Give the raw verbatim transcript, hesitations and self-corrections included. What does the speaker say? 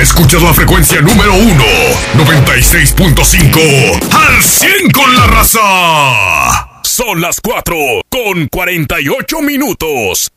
Escuchas la frecuencia número uno, noventa y seis punto cinco, al cien con la raza. Son las cuatro con cuarenta y ocho minutos.